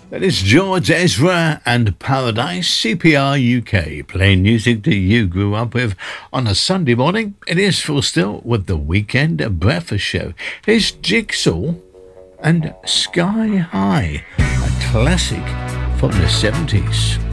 That is George Ezra and Paradise, CPR UK, playing music that you grew up with on a Sunday morning. It is Full Still with the Weekend Breakfast Show. Here's Jigsaw and Sky High, a classic from the 70s.